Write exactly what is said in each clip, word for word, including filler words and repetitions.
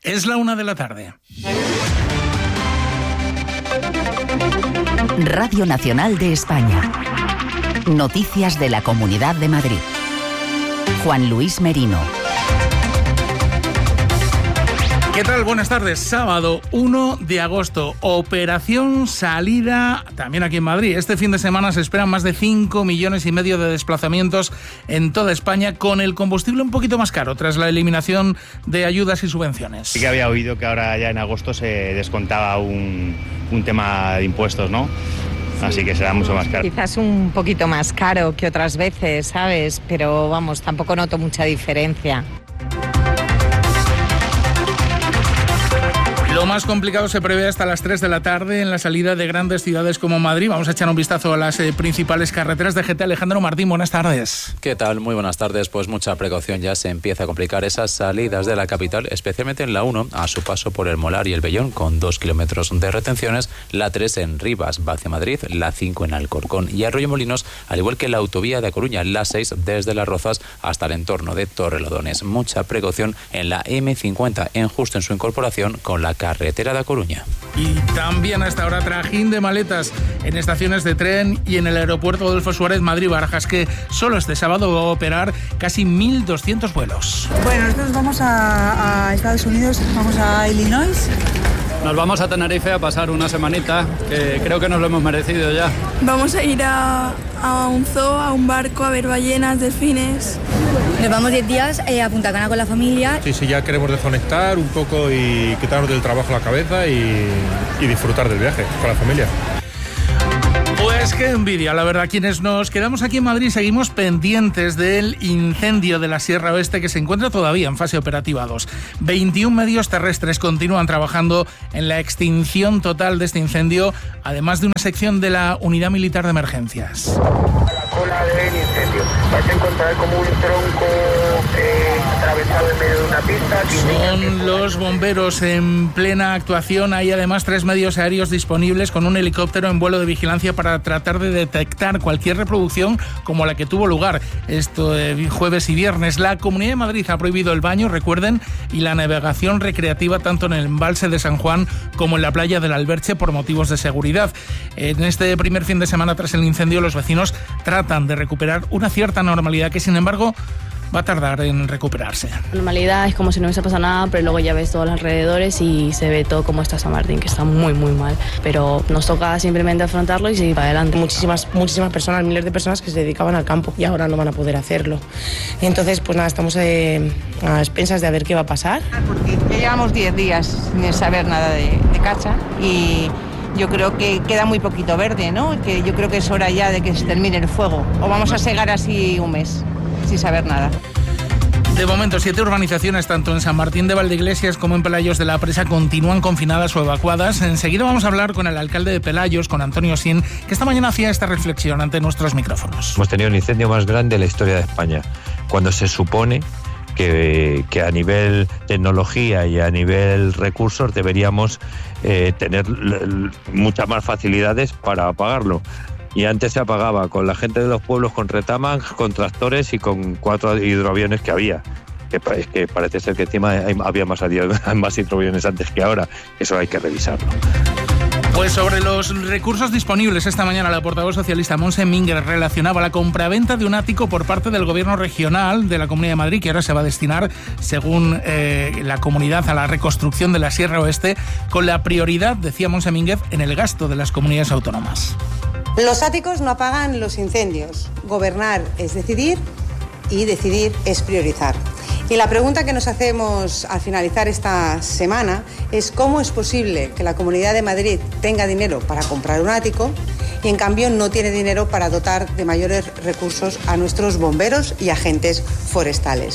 Es la una de la tarde. Radio Nacional de España. Noticias de la Comunidad de Madrid. Juan Luis Merino. ¿Qué tal? Buenas tardes. Sábado uno de agosto. Operación Salida también aquí en Madrid. Este fin de semana se esperan más de cinco millones y medio de desplazamientos en toda España, con el combustible un poquito más caro tras la eliminación de ayudas y subvenciones. Sí que había oído que ahora ya en agosto se descontaba un, un tema de impuestos, ¿no? Así que será mucho más caro. Quizás un poquito más caro que otras veces, ¿sabes? Pero vamos, tampoco noto mucha diferencia. Lo más complicado se prevé hasta las tres de la tarde en la salida de grandes ciudades como Madrid. Vamos a echar un vistazo a las eh, principales carreteras de G T. Alejandro Martín, buenas tardes. ¿Qué tal? Muy buenas tardes. Pues mucha precaución, ya se empieza a complicar esas salidas de la capital, especialmente en la uno, a su paso por el Molar y el Bellón, con dos kilómetros de retenciones, la tres en Rivas, va hacia Madrid, la cinco en Alcorcón y Arroyomolinos, al igual que la autovía de A Coruña, la seis desde Las Rozas hasta el entorno de Torrelodones. Mucha precaución en la eme cincuenta, en justo en su incorporación con la carretera de A Coruña. Y también a esta hora trajín de maletas en estaciones de tren y en el aeropuerto Adolfo Suárez Madrid-Barajas, que solo este sábado va a operar casi mil doscientos vuelos. Bueno, nosotros vamos a, a Estados Unidos, vamos a Illinois. Nos vamos a Tenerife a pasar una semanita, que creo que nos lo hemos merecido ya. Vamos a ir a, a un zoo, a un barco, a ver ballenas, delfines. Nos vamos diez días eh, a Punta Cana con la familia. Sí, sí, ya queremos desconectar un poco y quitarnos del trabajo la cabeza y, y disfrutar del viaje con la familia. Pues qué envidia, la verdad. Quienes nos quedamos aquí en Madrid seguimos pendientes del incendio de la Sierra Oeste, que se encuentra todavía en fase operativa dos. veintiún medios terrestres continúan trabajando en la extinción total de este incendio, además de una sección de la Unidad Militar de Emergencias. La cola del incendio. Vais a encontrar como un tronco eh, atravesado en medio de una pista. Son los bomberos en plena actuación. Hay además tres medios aéreos disponibles con un helicóptero en vuelo de vigilancia para tratar de detectar cualquier reproducción como la que tuvo lugar esto eh, jueves y viernes. La Comunidad de Madrid ha prohibido el baño, recuerden, y la navegación recreativa tanto en el embalse de San Juan como en la playa del Alberche por motivos de seguridad. En este primer fin de semana tras el incendio, los vecinos tratan de recuperar una cierta normalidad que, sin embargo, va a tardar en recuperarse. La normalidad es como si no hubiese pasado nada, pero luego ya ves todos los alrededores y se ve todo como está San Martín, que está muy, muy mal. Pero nos toca simplemente afrontarlo y seguir para adelante. Muchísimas, muchísimas personas, miles de personas que se dedicaban al campo y ahora no van a poder hacerlo. Entonces, pues nada, estamos eh, a expensas de a ver qué va a pasar. Porque ya llevamos diez días sin saber nada de, de cacha y yo creo que queda muy poquito verde, ¿no? Que yo creo que es hora ya de que se termine el fuego. O vamos a segar así un mes sin saber nada. De momento, siete urbanizaciones, tanto en San Martín de Valdeiglesias como en Pelayos de la Presa, continúan confinadas o evacuadas. Enseguida vamos a hablar con el alcalde de Pelayos, con Antonio Sin, que esta mañana hacía esta reflexión ante nuestros micrófonos. Hemos tenido el incendio más grande de la historia de España, cuando se supone que, que a nivel tecnología y a nivel recursos deberíamos eh, tener l- muchas más facilidades para apagarlo. Y antes se apagaba con la gente de los pueblos, con retamas, con tractores y con cuatro hidroaviones que había. Que, que parece ser que encima hay, había más, más hidroaviones antes que ahora. Eso hay que revisarlo. Pues sobre los recursos disponibles, esta mañana la portavoz socialista Montse Mínguez relacionaba la compraventa de un ático por parte del gobierno regional de la Comunidad de Madrid, que ahora se va a destinar, según eh, la comunidad, a la reconstrucción de la Sierra Oeste, con la prioridad, decía Montse Mínguez, en el gasto de las comunidades autónomas. Los áticos no apagan los incendios. Gobernar es decidir y decidir es priorizar. Y la pregunta que nos hacemos al finalizar esta semana es cómo es posible que la Comunidad de Madrid tenga dinero para comprar un ático y en cambio no tiene dinero para dotar de mayores recursos a nuestros bomberos y agentes forestales.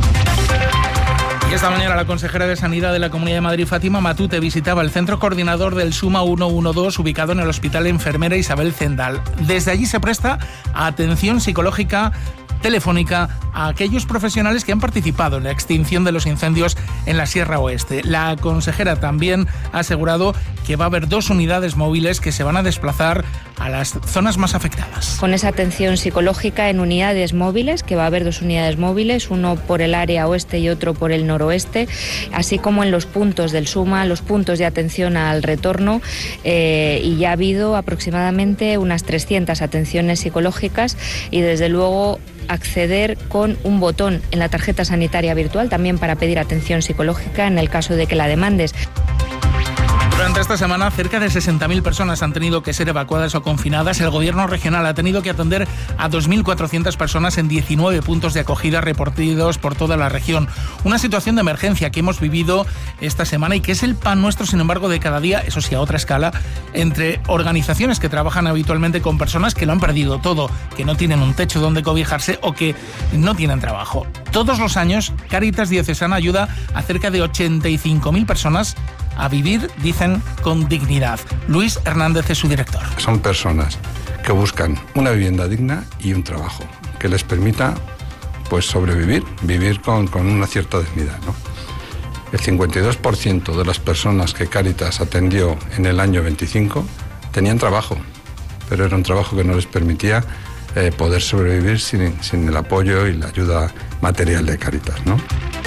Y esta mañana la consejera de Sanidad de la Comunidad de Madrid, Fátima Matute, visitaba el centro coordinador del Suma ciento doce, ubicado en el Hospital Enfermera Isabel Zendal. Desde allí se presta atención psicológica telefónica a aquellos profesionales que han participado en la extinción de los incendios en la Sierra Oeste. La consejera también ha asegurado que va a haber dos unidades móviles que se van a desplazar a las zonas más afectadas. Con esa atención psicológica en unidades móviles, que va a haber dos unidades móviles, uno por el área oeste y otro por el noroeste, así como en los puntos del SUMA, los puntos de atención al retorno, eh, y ya ha habido aproximadamente unas trescientas atenciones psicológicas y desde luego acceder con un botón en la tarjeta sanitaria virtual también para pedir atención psicológica en el caso de que la demandes. Durante esta semana, cerca de sesenta mil personas han tenido que ser evacuadas o confinadas. El gobierno regional ha tenido que atender a dos mil cuatrocientas personas en diecinueve puntos de acogida repartidos por toda la región. Una situación de emergencia que hemos vivido esta semana y que es el pan nuestro, sin embargo, de cada día, eso sí, a otra escala, entre organizaciones que trabajan habitualmente con personas que lo han perdido todo, que no tienen un techo donde cobijarse o que no tienen trabajo. Todos los años, Cáritas Diocesana ayuda a cerca de ochenta y cinco mil personas a vivir, dicen, con dignidad. Luis Hernández es su director. Son personas que buscan una vivienda digna y un trabajo que les permita, pues, sobrevivir, vivir con, con una cierta dignidad, ¿no? El cincuenta y dos por ciento de las personas que Cáritas atendió en el año veinticinco tenían trabajo, pero era un trabajo que no les permitía eh, poder sobrevivir sin, sin el apoyo y la ayuda material de Cáritas, ¿no?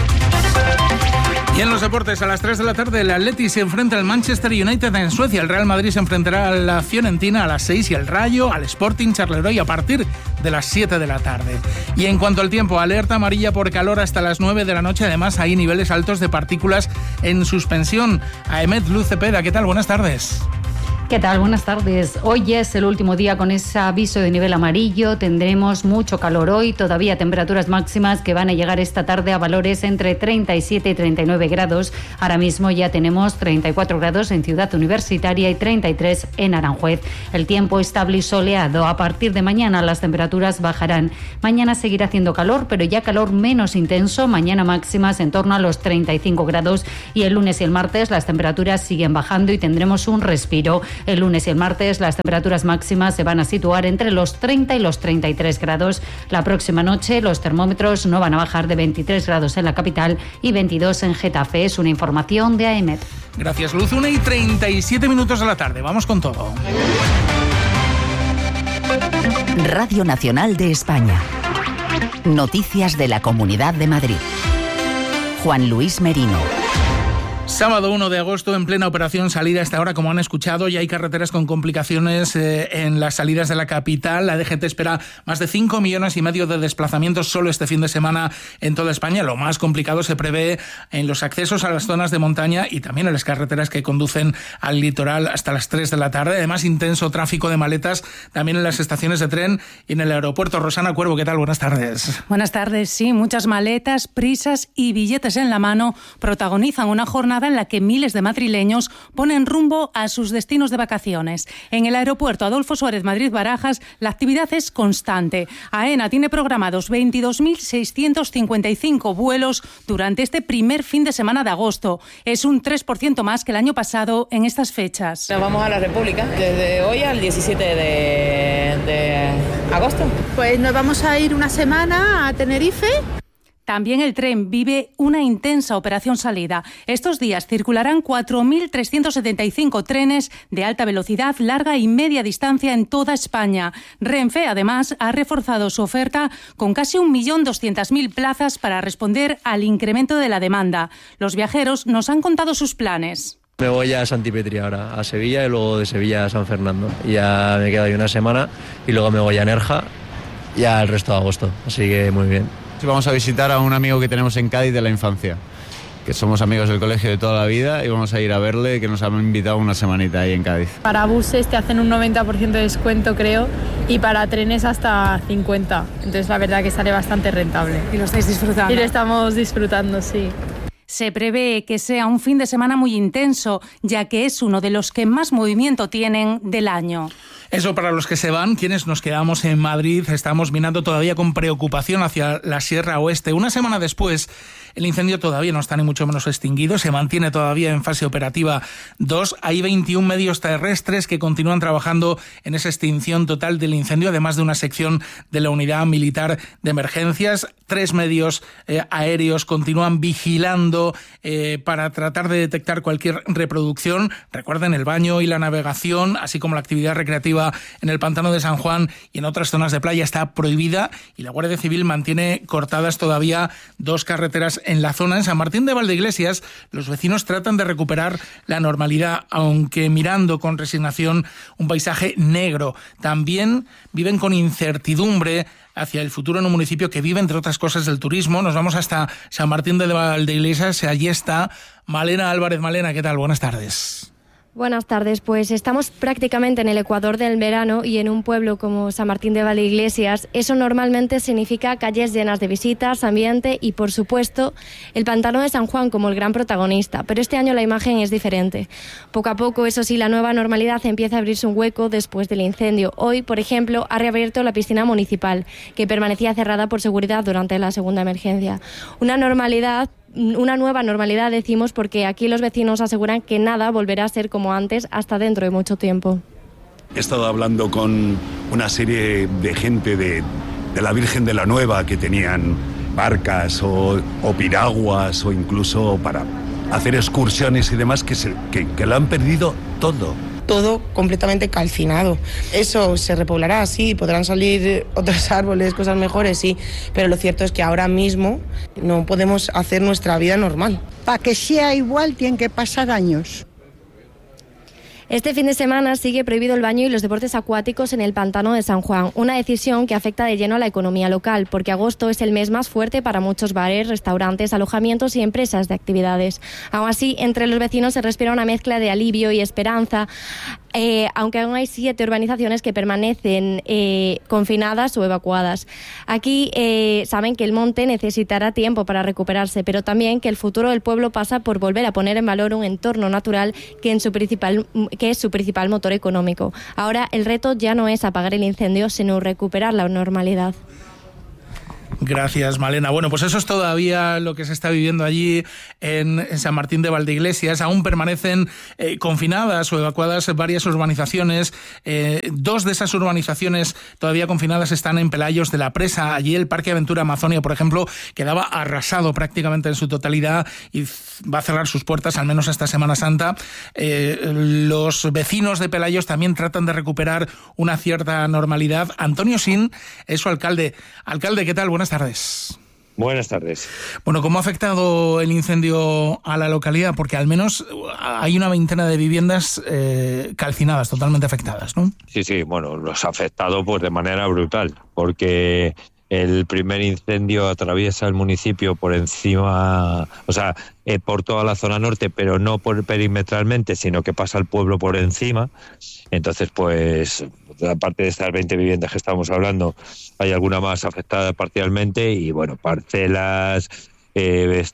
Y en los deportes, a las tres de la tarde, el Atleti se enfrenta al Manchester United en Suecia. El Real Madrid se enfrentará a la Fiorentina a las seis y el Rayo al Sporting Charleroi a partir de las siete de la tarde. Y en cuanto al tiempo, alerta amarilla por calor hasta las nueve de la noche. Además, hay niveles altos de partículas en suspensión. Aemet Luz Cepeda, ¿qué tal? Buenas tardes. ¿Qué tal? Buenas tardes. Hoy es el último día con ese aviso de nivel amarillo. Tendremos mucho calor hoy, todavía temperaturas máximas que van a llegar esta tarde a valores entre treinta y siete y treinta y nueve grados. Ahora mismo ya tenemos treinta y cuatro grados en Ciudad Universitaria y treinta y tres en Aranjuez. El tiempo estable y soleado. A partir de mañana las temperaturas bajarán. Mañana seguirá haciendo calor, pero ya calor menos intenso. Mañana máximas en torno a los treinta y cinco grados y el lunes y el martes las temperaturas siguen bajando y tendremos un respiro. El lunes y el martes las temperaturas máximas se van a situar entre los treinta y los treinta y tres grados. La próxima noche los termómetros no van a bajar de veintitrés grados en la capital y veintidós en Getafe. Es una información de Aemet. Gracias, Luz. una y treinta y siete minutos de la tarde. Vamos con todo. Radio Nacional de España. Noticias de la Comunidad de Madrid. Juan Luis Merino. Sábado uno de agosto, en plena operación salida a esta hora, como han escuchado, ya hay carreteras con complicaciones eh, en las salidas de la capital. La D G T espera más de cinco millones y medio de desplazamientos solo este fin de semana en toda España. Lo más complicado se prevé en los accesos a las zonas de montaña y también en las carreteras que conducen al litoral hasta las tres de la tarde. Además, intenso tráfico de maletas también en las estaciones de tren y en el aeropuerto. Rosana Cuervo, ¿qué tal? Buenas tardes. Buenas tardes. Sí, muchas maletas, prisas y billetes en la mano protagonizan una jornada en la que miles de madrileños ponen rumbo a sus destinos de vacaciones. En el aeropuerto Adolfo Suárez Madrid-Barajas la actividad es constante. AENA tiene programados veintidós mil seiscientos cincuenta y cinco vuelos durante este primer fin de semana de agosto. Es un tres por ciento más que el año pasado en estas fechas. Nos vamos a la República desde hoy al diecisiete de, de agosto. Pues nos vamos a ir una semana a Tenerife. También el tren vive una intensa operación salida. Estos días circularán cuatro mil trescientos setenta y cinco trenes de alta velocidad, larga y media distancia en toda España. Renfe, además, ha reforzado su oferta con casi un millón doscientas mil plazas para responder al incremento de la demanda. Los viajeros nos han contado sus planes. Me voy a Santipetri ahora, a Sevilla, y luego de Sevilla a San Fernando. Ya me quedo ahí una semana y luego me voy a Nerja ya el resto de agosto. Así que muy bien. Vamos a visitar a un amigo que tenemos en Cádiz de la infancia, que somos amigos del colegio de toda la vida, y vamos a ir a verle, que nos han invitado una semanita ahí en Cádiz. Para buses te hacen un noventa por ciento de descuento, creo, y para trenes hasta cincuenta por ciento. Entonces la verdad que sale bastante rentable. ¿Y lo estáis disfrutando? Y lo estamos disfrutando, sí. Se prevé que sea un fin de semana muy intenso, ya que es uno de los que más movimiento tienen del año. Eso para los que se van. Quienes nos quedamos en Madrid estamos mirando todavía con preocupación hacia la Sierra Oeste. Una semana después, El incendio todavía no está ni mucho menos extinguido, se mantiene todavía en fase operativa dos. Hay veintiún medios terrestres que continúan trabajando en esa extinción total del incendio, además de una sección de la Unidad Militar de Emergencias. Tres medios eh, aéreos continúan vigilando eh, para tratar de detectar cualquier reproducción. Recuerden, el baño y la navegación, así como la actividad recreativa en el pantano de San Juan y en otras zonas de playa está prohibida, y la Guardia Civil mantiene cortadas todavía dos carreteras en la zona. En San Martín de Valdeiglesias los vecinos tratan de recuperar la normalidad, aunque mirando con resignación un paisaje negro. También viven con incertidumbre hacia el futuro en un municipio que vive, entre otras cosas, del turismo. Nos vamos hasta San Martín de Valdeiglesias. Allí está Malena Álvarez. Malena, ¿qué tal? Buenas tardes. Buenas tardes, pues estamos prácticamente en el ecuador del verano y en un pueblo como San Martín de Valdeiglesias eso normalmente significa calles llenas de visitas, ambiente y, por supuesto, el pantano de San Juan como el gran protagonista. Pero este año la imagen es diferente. Poco a poco, eso sí, la nueva normalidad empieza a abrirse un hueco después del incendio. Hoy, por ejemplo, ha reabierto la piscina municipal, que permanecía cerrada por seguridad durante la segunda emergencia. Una normalidad Una nueva normalidad, decimos, porque aquí los vecinos aseguran que nada volverá a ser como antes hasta dentro de mucho tiempo. He estado hablando con una serie de gente de, de la Virgen de la Nueva que tenían barcas o, o piraguas o incluso para hacer excursiones y demás que, se, que, que lo han perdido todo. Todo completamente calcinado. Eso se repoblará, sí, podrán salir otros árboles, cosas mejores, sí, pero lo cierto es que ahora mismo no podemos hacer nuestra vida normal. Para que sea igual tienen que pasar años. Este fin de semana sigue prohibido el baño y los deportes acuáticos en el pantano de San Juan, una decisión que afecta de lleno a la economía local, porque agosto es el mes más fuerte para muchos bares, restaurantes, alojamientos y empresas de actividades. Aún así, entre los vecinos se respira una mezcla de alivio y esperanza, eh, aunque aún hay siete urbanizaciones que permanecen eh, confinadas o evacuadas. Aquí eh, saben que el monte necesitará tiempo para recuperarse, pero también que el futuro del pueblo pasa por volver a poner en valor un entorno natural que en su principal que es su principal motor económico. Ahora el reto ya no es apagar el incendio, sino recuperar la normalidad. Gracias, Malena. Bueno, pues eso es todavía lo que se está viviendo allí en, en San Martín de Valdeiglesias. Aún permanecen eh, confinadas o evacuadas varias urbanizaciones. Eh, dos de esas urbanizaciones todavía confinadas están en Pelayos de la Presa. Allí el Parque Aventura Amazonia, por ejemplo, quedaba arrasado prácticamente en su totalidad y va a cerrar sus puertas al menos esta Semana Santa. Eh, los vecinos de Pelayos también tratan de recuperar una cierta normalidad. Antonio Sin es su alcalde. Alcalde, ¿qué tal? Buenas tardes. Buenas tardes. Bueno, ¿cómo ha afectado el incendio a la localidad? Porque al menos hay una veintena de viviendas eh, calcinadas, totalmente afectadas, ¿no? Sí, sí, bueno, los ha afectado pues de manera brutal, porque el primer incendio atraviesa el municipio por encima, o sea, eh, por toda la zona norte, pero no por perimetralmente, sino que pasa el pueblo por encima. Entonces, pues, aparte de estas veinte viviendas que estamos hablando, hay alguna más afectada parcialmente y, bueno, parcelas, eh,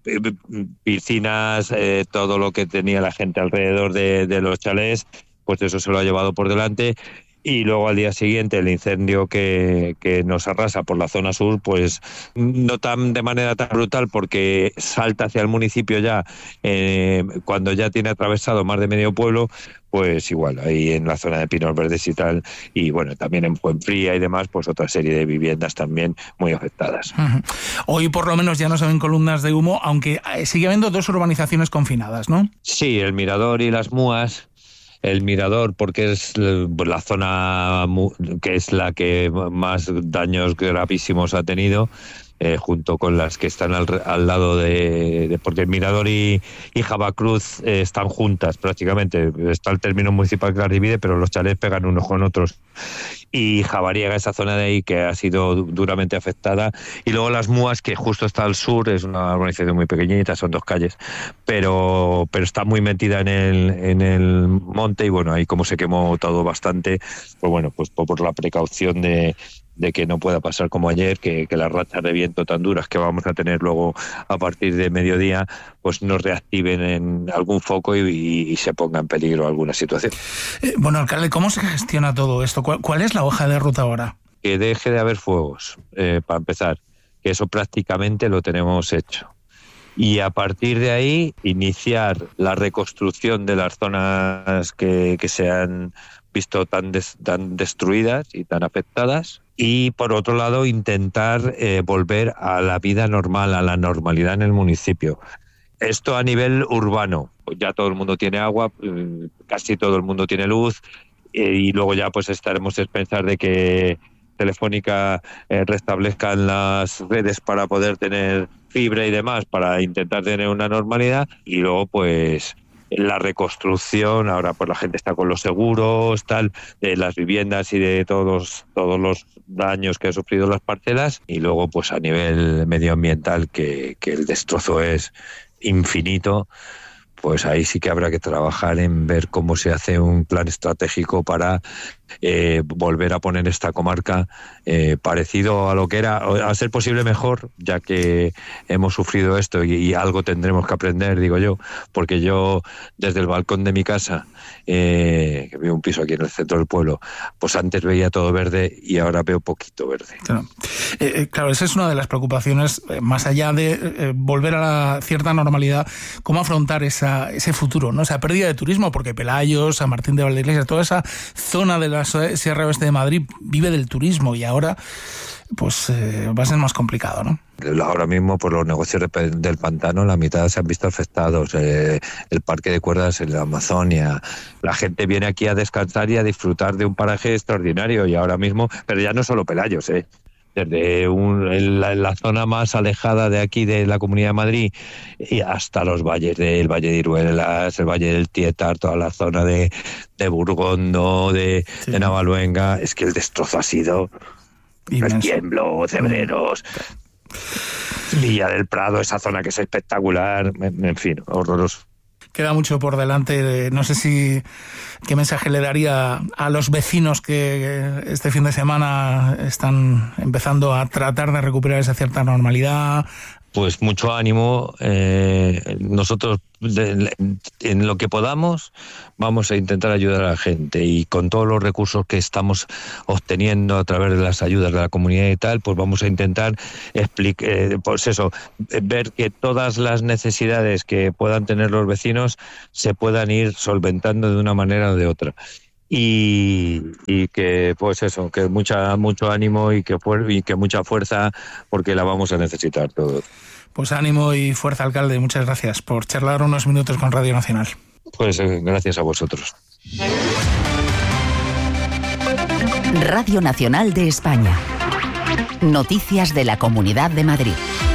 piscinas, eh, todo lo que tenía la gente alrededor de, de los chalés, pues eso se lo ha llevado por delante. Y luego al día siguiente el incendio que, que nos arrasa por la zona sur, pues no tan de manera tan brutal porque salta hacia el municipio ya eh, cuando ya tiene atravesado más de medio pueblo, pues igual, ahí en la zona de Pinos Verdes y tal, y bueno, también en Fuenfría y demás, pues otra serie de viviendas también muy afectadas. Uh-huh. Hoy por lo menos ya no se ven columnas de humo, aunque sigue habiendo dos urbanizaciones confinadas, ¿no? Sí, el Mirador y las Múas. El Mirador, porque es la zona que es la que más daños gravísimos ha tenido, eh, junto con las que están al, al lado de, de... Porque el Mirador y, y Javacruz eh, están juntas prácticamente. Está el término municipal que las divide, pero los chalés pegan unos con otros. Y Javariega, esa zona de ahí que ha sido duramente afectada. Y luego las Múas, que justo está al sur, es una urbanización muy pequeñita, son dos calles, pero pero está muy metida en el, en el monte y bueno, ahí como se quemó todo bastante, pues bueno, pues por la precaución de... de que no pueda pasar como ayer, que, que las rachas de viento tan duras que vamos a tener luego a partir de mediodía, pues nos reactiven en algún foco y, y, y se ponga en peligro alguna situación. Eh, bueno, alcalde, ¿cómo se gestiona todo esto? ¿Cuál, cuál es la hoja de ruta ahora? Que deje de haber fuegos, eh, para empezar, que eso prácticamente lo tenemos hecho. y a partir de ahí iniciar la reconstrucción de las zonas que, que se han visto tan, des, tan destruidas y tan afectadas, y por otro lado intentar eh, volver a la vida normal, a la normalidad en el municipio. Esto a nivel urbano, ya todo el mundo tiene agua, casi todo el mundo tiene luz, eh, y luego ya pues estaremos a pensar de que Telefónica eh, restablezcan las redes para poder tener fibra y demás, para intentar tener una normalidad, y luego pues la reconstrucción. Ahora pues la gente está con los seguros, tal, de las viviendas y de todos todos los daños que han sufrido las parcelas, y luego pues a nivel medioambiental que, que el destrozo es infinito. Pues ahí sí que habrá que trabajar en ver cómo se hace un plan estratégico para eh, volver a poner esta comarca eh, parecido a lo que era, a ser posible mejor, ya que hemos sufrido esto y, y algo tendremos que aprender, digo yo, porque yo desde el balcón de mi casa, eh, que vivo un piso aquí en el centro del pueblo, pues antes veía todo verde y ahora veo poquito verde. Claro, eh, eh, claro, esa es una de las preocupaciones, eh, más allá de eh, volver a la cierta normalidad, cómo afrontar esa, ese futuro, ¿no? Esa pérdida de turismo, porque Pelayos, San Martín de Valdeiglesia, toda esa zona de la Sierra Oeste de Madrid vive del turismo, y ahora pues eh, va a ser más complicado, ¿no? Ahora mismo por los negocios de, del pantano la mitad se han visto afectados, eh, el parque de cuerdas en la Amazonia, la gente viene aquí a descansar y a disfrutar de un paraje extraordinario, y ahora mismo, pero ya no solo Pelayos, eh desde un, en, la, en la zona más alejada de aquí de la Comunidad de Madrid y hasta los valles del Valle de Iruelas, el Valle del Tietar, toda la zona de, de Burgondo, de, sí. de Navaluenga. Es que el destrozo ha sido el Tiemblo, Cebreros, Villa del Prado, esa zona que es espectacular, en, en fin, horroroso. Queda mucho por delante. No sé si qué mensaje le daría a los vecinos que este fin de semana están empezando a tratar de recuperar esa cierta normalidad. Pues mucho ánimo. Eh, nosotros de, en lo que podamos vamos a intentar ayudar a la gente, y con todos los recursos que estamos obteniendo a través de las ayudas de la comunidad y tal, pues vamos a intentar explicar, eh, pues eso, ver que todas las necesidades que puedan tener los vecinos se puedan ir solventando de una manera o de otra. Y, y que pues eso, que mucha mucho ánimo y que, y que mucha fuerza, porque la vamos a necesitar todos. Pues ánimo y fuerza, alcalde. Muchas gracias por charlar unos minutos con Radio Nacional. Pues eh, gracias a vosotros. Radio Nacional de España. Noticias de la Comunidad de Madrid.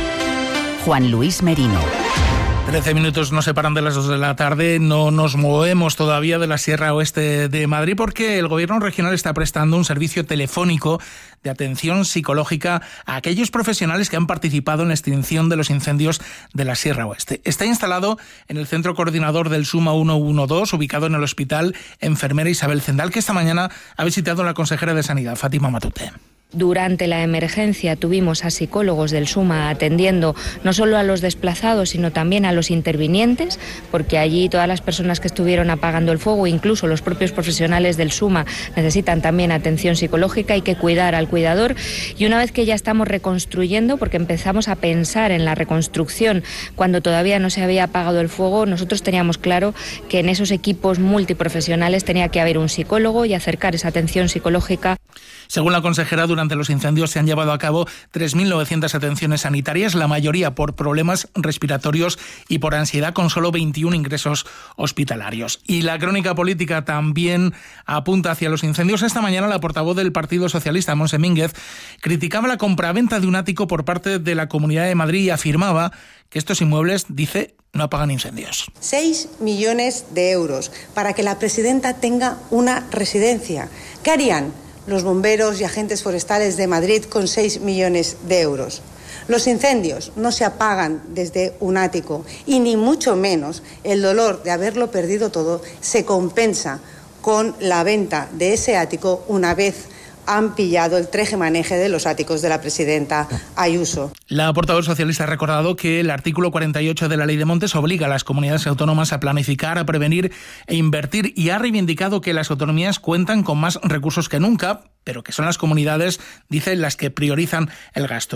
Juan Luis Merino. Trece minutos nos separan de las dos de la tarde. No nos movemos todavía de la Sierra Oeste de Madrid, porque el Gobierno regional está prestando un servicio telefónico de atención psicológica a aquellos profesionales que han participado en la extinción de los incendios de la Sierra Oeste. Está instalado en el Centro Coordinador del SUMA ciento doce, ubicado en el Hospital Enfermera Isabel Zendal, que esta mañana ha visitado la consejera de Sanidad, Fátima Matute. Durante la emergencia tuvimos a psicólogos del SUMA atendiendo no solo a los desplazados, sino también a los intervinientes, porque allí todas las personas que estuvieron apagando el fuego, incluso los propios profesionales del SUMA, necesitan también atención psicológica. Hay que cuidar al cuidador, y una vez que ya estamos reconstruyendo, porque empezamos a pensar en la reconstrucción cuando todavía no se había apagado el fuego, nosotros teníamos claro que en esos equipos multiprofesionales tenía que haber un psicólogo y acercar esa atención psicológica. Según la consejera, durante los incendios se han llevado a cabo tres mil novecientas atenciones sanitarias, la mayoría por problemas respiratorios y por ansiedad, con solo veintiún ingresos hospitalarios. Y la crónica política también apunta hacia los incendios. Esta mañana la portavoz del Partido Socialista, Montse Mínguez, criticaba la compraventa de un ático por parte de la Comunidad de Madrid y afirmaba que estos inmuebles, dice, no apagan incendios. Seis millones de euros para que la presidenta tenga una residencia. ¿Qué harían los bomberos y agentes forestales de Madrid con seis millones de euros? Los incendios no se apagan desde un ático, y ni mucho menos el dolor de haberlo perdido todo se compensa con la venta de ese ático una vez han pillado el tejemaneje de los áticos de la presidenta Ayuso. La portavoz socialista ha recordado que el artículo cuarenta y ocho de la Ley de Montes obliga a las comunidades autónomas a planificar, a prevenir e invertir, y ha reivindicado que las autonomías cuentan con más recursos que nunca, pero que son las comunidades, dice, las que priorizan el gasto.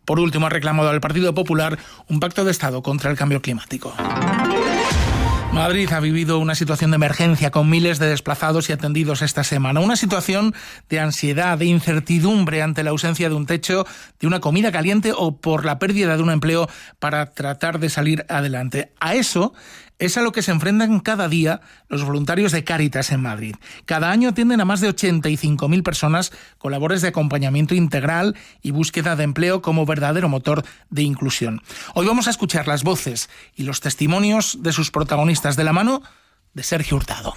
Por último, ha reclamado al Partido Popular un pacto de Estado contra el cambio climático. Madrid ha vivido una situación de emergencia con miles de desplazados y atendidos esta semana. Una situación de ansiedad, de incertidumbre ante la ausencia de un techo, de una comida caliente o por la pérdida de un empleo para tratar de salir adelante. A eso es a lo que se enfrentan cada día los voluntarios de Cáritas en Madrid. Cada año atienden a más de ochenta y cinco mil personas con labores de acompañamiento integral y búsqueda de empleo como verdadero motor de inclusión. Hoy vamos a escuchar las voces y los testimonios de sus protagonistas de la mano de Sergio Hurtado.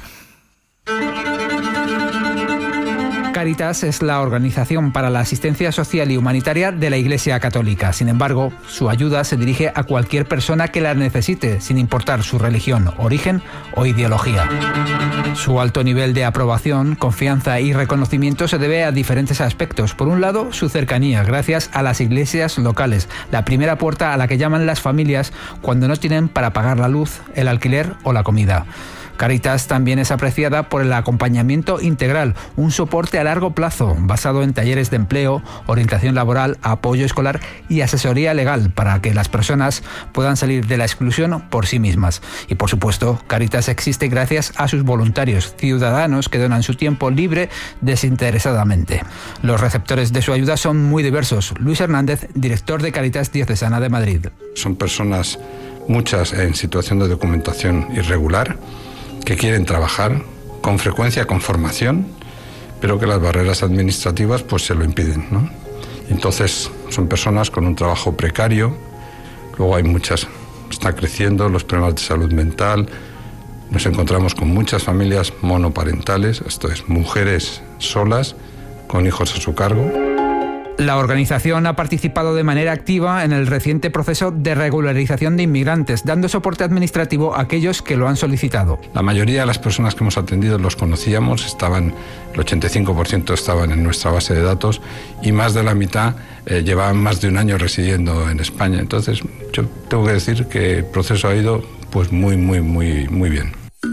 Cáritas es la organización para la asistencia social y humanitaria de la Iglesia Católica. Sin embargo, su ayuda se dirige a cualquier persona que la necesite, sin importar su religión, origen o ideología. Su alto nivel de aprobación, confianza y reconocimiento se debe a diferentes aspectos. Por un lado, su cercanía, gracias a las iglesias locales, la primera puerta a la que llaman las familias cuando no tienen para pagar la luz, el alquiler o la comida. Cáritas también es apreciada por el acompañamiento integral, un soporte a largo plazo basado en talleres de empleo, orientación laboral, apoyo escolar y asesoría legal para que las personas puedan salir de la exclusión por sí mismas. Y por supuesto, Cáritas existe gracias a sus voluntarios, ciudadanos que donan su tiempo libre desinteresadamente. Los receptores de su ayuda son muy diversos. Luis Hernández, director de Cáritas Diocesana de Madrid. Son personas, muchas en situación de documentación irregular, que quieren trabajar, con frecuencia con formación, pero que las barreras administrativas pues se lo impiden, ¿no? Entonces son personas con un trabajo precario, luego hay muchas, está creciendo los problemas de salud mental, nos encontramos con muchas familias monoparentales, esto es, mujeres solas con hijos a su cargo. La organización ha participado de manera activa en el reciente proceso de regularización de inmigrantes, dando soporte administrativo a aquellos que lo han solicitado. La mayoría de las personas que hemos atendido los conocíamos, estaban, el ochenta y cinco por ciento estaban en nuestra base de datos y más de la mitad eh, llevaban más de un año residiendo en España. Entonces, yo tengo que decir que el proceso ha ido pues muy, muy, muy, muy bien.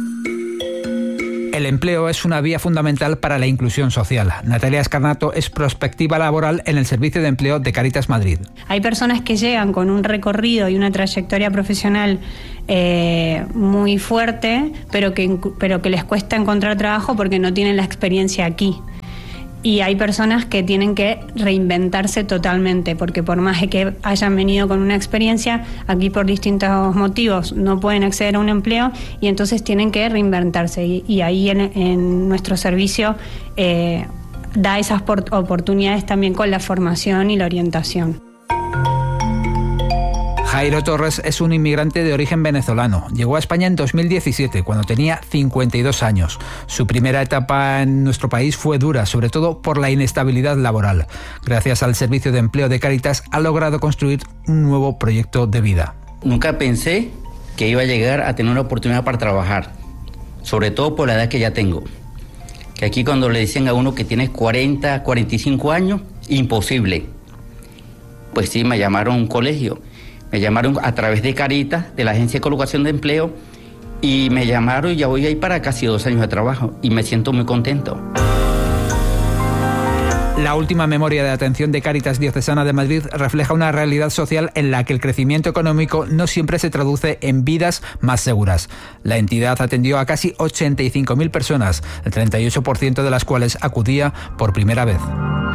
El empleo es una vía fundamental para la inclusión social. Natalia Escarnato es prospectiva laboral en el Servicio de Empleo de Cáritas Madrid. Hay personas que llegan con un recorrido y una trayectoria profesional eh, muy fuerte, pero que, pero que les cuesta encontrar trabajo porque no tienen la experiencia aquí. Y hay personas que tienen que reinventarse totalmente, porque por más que hayan venido con una experiencia, aquí por distintos motivos no pueden acceder a un empleo y entonces tienen que reinventarse. Y, y ahí en, en nuestro servicio eh, da esas por, oportunidades también con la formación y la orientación. Jairo Torres es un inmigrante de origen venezolano. Llegó a España en dos mil diecisiete, cuando tenía cincuenta y dos años. Su primera etapa en nuestro país fue dura, sobre todo por la inestabilidad laboral. Gracias al Servicio de Empleo de Cáritas ha logrado construir un nuevo proyecto de vida. Nunca pensé que iba a llegar a tener una oportunidad para trabajar, sobre todo por la edad que ya tengo. Que aquí cuando le dicen a uno que tiene cuarenta, cuarenta y cinco años, imposible. Pues sí, me llamaron a un colegio. Me llamaron a través de Cáritas, de la Agencia de Colocación de Empleo, y me llamaron y ya voy ahí para casi dos años de trabajo y me siento muy contento. La última memoria de atención de Cáritas Diocesana de Madrid refleja una realidad social en la que el crecimiento económico no siempre se traduce en vidas más seguras. La entidad atendió a casi ochenta y cinco mil personas, el treinta y ocho por ciento de las cuales acudía por primera vez.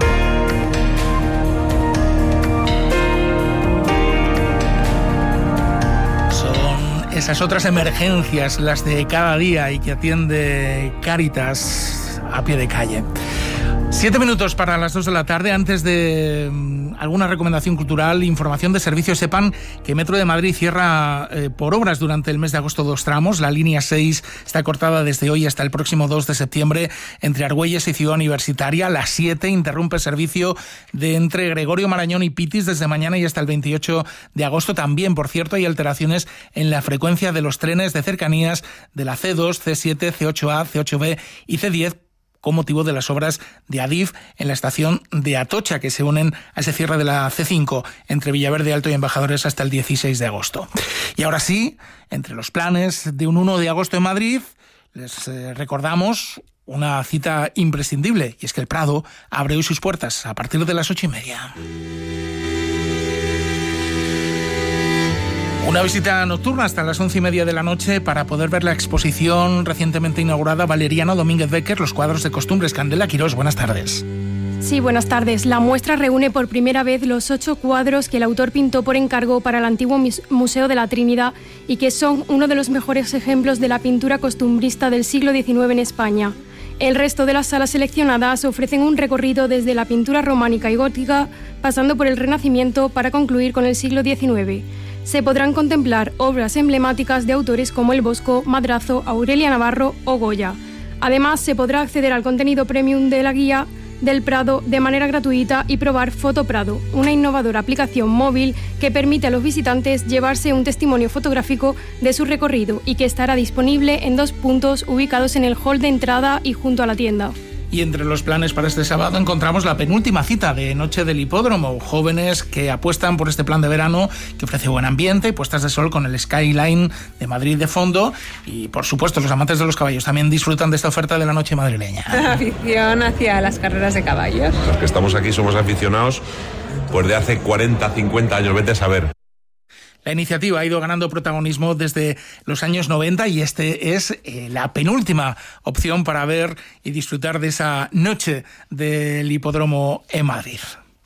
Esas otras emergencias, las de cada día y que atiende Cáritas a pie de calle. Siete minutos para las dos de la tarde. Antes de um, alguna recomendación cultural, información de servicios. Sepan que Metro de Madrid cierra eh, por obras durante el mes de agosto dos tramos. La línea seis está cortada desde hoy hasta el próximo dos de septiembre entre Argüelles y Ciudad Universitaria. La siete interrumpe el servicio de entre Gregorio Marañón y Pitis desde mañana y hasta el veintiocho de agosto. También, por cierto, hay alteraciones en la frecuencia de los trenes de cercanías de la ce dos, ce siete, ce ocho a, ce ocho be y ce diez con motivo de las obras de Adif en la estación de Atocha, que se unen a ese cierre de la ce cinco entre Villaverde Alto y Embajadores hasta el dieciséis de agosto. Y ahora sí, entre los planes de un uno de agosto en Madrid, les eh, recordamos una cita imprescindible, y es que el Prado abre hoy sus puertas a partir de las ocho y media. Una visita nocturna hasta las once y media de la noche para poder ver la exposición recientemente inaugurada Valeriano Domínguez Becker, los cuadros de costumbres. Candela Quirós, buenas tardes. Sí, buenas tardes. La muestra reúne por primera vez los ocho cuadros que el autor pintó por encargo para el antiguo Museo de la Trinidad y que son uno de los mejores ejemplos de la pintura costumbrista del siglo diecinueve en España. El resto de las salas seleccionadas ofrecen un recorrido desde la pintura románica y gótica, pasando por el Renacimiento para concluir con el siglo diecinueve. Se podrán contemplar obras emblemáticas de autores como El Bosco, Madrazo, Aurelia Navarro o Goya. Además, se podrá acceder al contenido premium de la guía del Prado de manera gratuita y probar Foto Prado, una innovadora aplicación móvil que permite a los visitantes llevarse un testimonio fotográfico de su recorrido y que estará disponible en dos puntos ubicados en el hall de entrada y junto a la tienda. Y entre los planes para este sábado encontramos la penúltima cita de Noche del Hipódromo. Jóvenes que apuestan por este plan de verano que ofrece buen ambiente y puestas de sol con el skyline de Madrid de fondo. Y, por supuesto, los amantes de los caballos también disfrutan de esta oferta de la noche madrileña. Afición hacia las carreras de caballos. Los que estamos aquí somos aficionados pues de hace cuarenta, cincuenta años, vete a saber. La iniciativa ha ido ganando protagonismo desde los años noventa y este es eh, la penúltima opción para ver y disfrutar de esa noche del hipódromo en Madrid.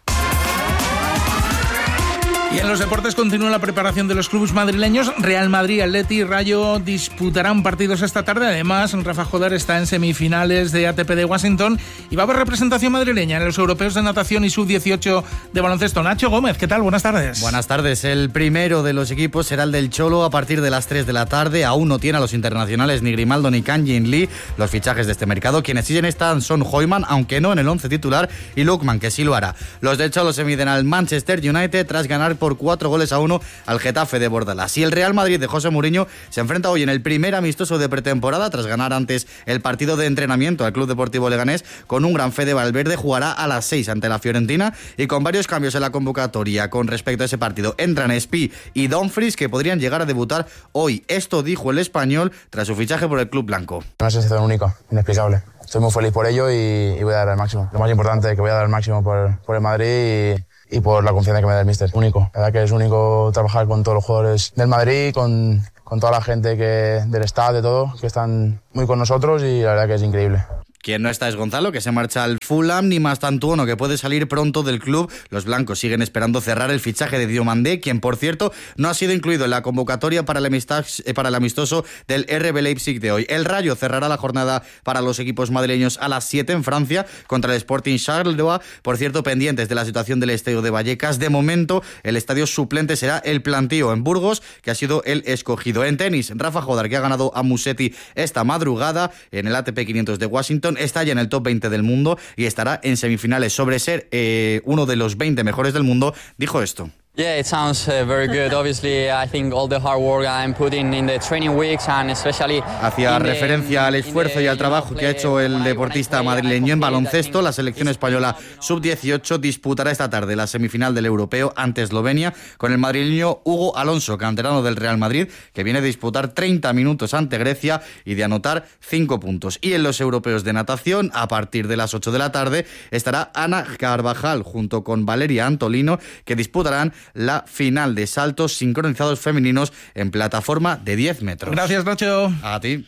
Y en los deportes continúa la preparación de los clubes madrileños. Real Madrid, Atleti y Rayo disputarán partidos esta tarde. Además, Rafa Jodar está en semifinales de A T P de Washington y va a haber representación madrileña en los europeos de natación y sub dieciocho de baloncesto. Nacho Gómez, ¿qué tal? Buenas tardes. Buenas tardes. El primero de los equipos será el del Cholo a partir de las tres de la tarde. Aún no tiene a los internacionales ni Grimaldo ni Kang Jin Lee, los fichajes de este mercado. Quienes siguen están son Hoyman, aunque no en el once titular, y Lukman, que sí lo hará. Los del Cholo se miden al Manchester United tras ganar por cuatro goles a uno al Getafe de Bordalás. Y el Real Madrid de José Mourinho se enfrenta hoy en el primer amistoso de pretemporada tras ganar antes el partido de entrenamiento al Club Deportivo Leganés con un gran Fede Valverde. Jugará a las seis ante la Fiorentina y con varios cambios en la convocatoria con respecto a ese partido. Entran Espí y Dumfries, que podrían llegar a debutar hoy. Esto dijo el español tras su fichaje por el club blanco. Una sensación única, inexplicable. Estoy muy feliz por ello y, y voy a dar el máximo. Lo más importante es que voy a dar el máximo por, por el Madrid y y por la confianza que me da el míster. Único. La verdad que es único trabajar con todos los jugadores del Madrid, con, con toda la gente que, del staff, de todo, que están muy con nosotros y la verdad que es increíble. Quien no está es Gonzalo, que se marcha al Fulham, ni Mastantuono, que puede salir pronto del club. Los blancos siguen esperando cerrar el fichaje de Diomandé, quien, por cierto, no ha sido incluido en la convocatoria para el, amistaz, para el amistoso del R B Leipzig de hoy. El Rayo cerrará la jornada para los equipos madrileños a las siete en Francia contra el Sporting Charleroi. Por cierto, pendientes de la situación del estadio de Vallecas. De momento, el estadio suplente será el Plantío en Burgos, que ha sido el escogido. En tenis, Rafa Jodar, que ha ganado a Musetti esta madrugada en el A T P quinientos de Washington, está ya en el top veinte del mundo y estará en semifinales. Sobre ser eh, uno de los veinte mejores del mundo, dijo esto. Yeah, it sounds uh, very good. Obviously, I think all the hard work I'm putting in the training weeks and especially Hacía referencia al esfuerzo y al trabajo que ha hecho el deportista madrileño en baloncesto. La selección española sub dieciocho disputará esta tarde la semifinal del europeo ante Eslovenia con el madrileño Hugo Alonso, canterano del Real Madrid, que viene de disputar treinta minutos ante Grecia y de anotar cinco puntos. Y en los europeos de natación, a partir de las ocho de la tarde, estará Ana Carvajal junto con Valeria Antolino, que disputarán la final de saltos sincronizados femeninos en plataforma de diez metros. Gracias, Nacho. A ti.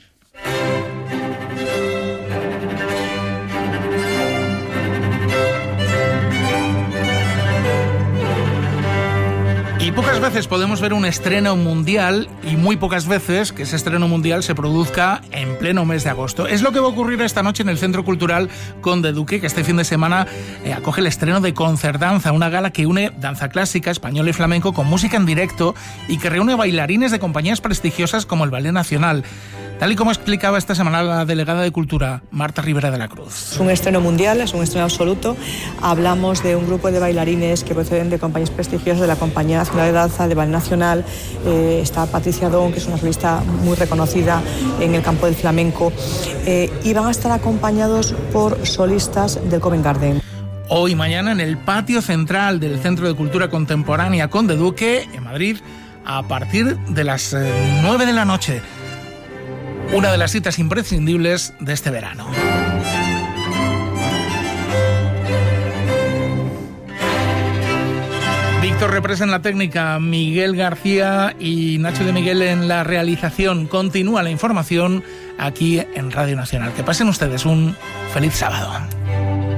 Y pocas veces podemos ver un estreno mundial y muy pocas veces que ese estreno mundial se produzca en pleno mes de agosto. Es lo que va a ocurrir esta noche en el Centro Cultural Conde Duque, que este fin de semana eh, acoge el estreno de Concertdanza, una gala que une danza clásica, español y flamenco con música en directo y que reúne bailarines de compañías prestigiosas como el Ballet Nacional. Tal y como explicaba esta semana la delegada de Cultura, Marta Rivera de la Cruz. Es un estreno mundial, es un estreno absoluto. Hablamos de un grupo de bailarines que proceden de compañías prestigiosas de la Compañía Nacional de Danza, de Ballet Nacional. Eh, está Patricia Don, que es una solista muy reconocida en el campo del flamenco. Eh, y van a estar acompañados por solistas del Covent Garden. Hoy y mañana en el patio central del Centro de Cultura Contemporánea Conde Duque, en Madrid, a partir de las eh, nueve de la noche. Una de las citas imprescindibles de este verano. Big Víctor Représ en la técnica, Miguel García y Nacho de Miguel en la realización. Continúa la información aquí en Radio Nacional. Que pasen ustedes un feliz sábado.